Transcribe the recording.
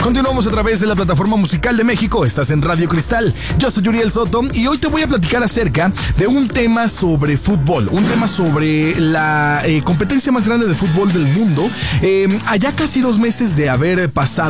Continuamos a través de la plataforma musical de México. Estás en Radio Cristal. Yo soy Uriel Soto y hoy te voy a platicar acerca de un tema sobre fútbol. Un tema sobre la competencia más grande de fútbol del mundo. Allá casi 2 meses de haber pasado